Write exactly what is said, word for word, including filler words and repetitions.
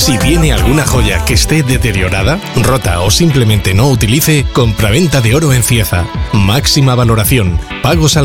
Si tiene alguna joya que esté deteriorada, rota o simplemente no utilice, compraventa de oro en Cieza. Máxima valoración, pagos al